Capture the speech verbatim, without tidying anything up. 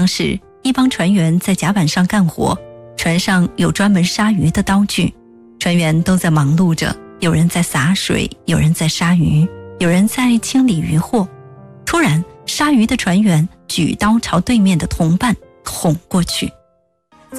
当时一帮船员在甲板上干活，船上有专门杀鱼的刀具，船员都在忙碌着，有人在洒水，有人在杀鱼，有人在清理渔获。突然，杀鱼的船员举刀朝对面的同伴捅过去，